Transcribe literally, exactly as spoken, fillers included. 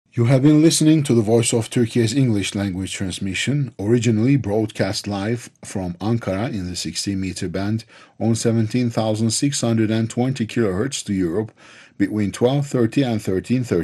You have been listening to the Voice of Turkey's English language transmission, originally broadcast live from Ankara in the sixty meter band on seventeen thousand six hundred twenty kilohertz to Europe between twelve thirty and thirteen thirty